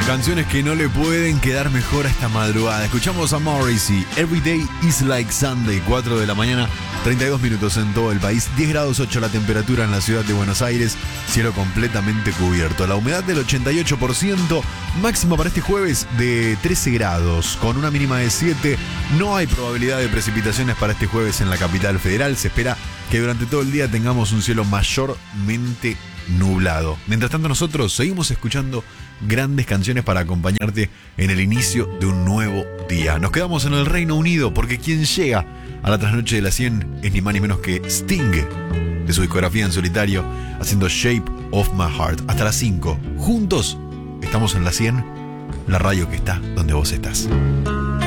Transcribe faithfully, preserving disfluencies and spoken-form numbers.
Canciones que no le pueden quedar mejor a esta madrugada. Escuchamos a Morrissey, Every Day is Like Sunday, cuatro de la mañana, treinta y dos minutos en todo el país, diez grados ocho la temperatura en la ciudad de Buenos Aires, cielo completamente cubierto. La humedad del ochenta y ocho por ciento, máxima para este jueves de trece grados, con una mínima de siete. No hay probabilidad de precipitaciones para este jueves en la capital federal. Se espera que durante todo el día tengamos un cielo mayormente nublado. Mientras tanto, nosotros seguimos escuchando grandes canciones para acompañarte en el inicio de un nuevo día. Nos quedamos en el Reino Unido porque quien llega a la trasnoche de las cien es ni más ni menos que Sting, de su discografía en solitario, haciendo Shape of My Heart. Hasta las cinco. Juntos estamos en la cien, la radio que está donde vos estás.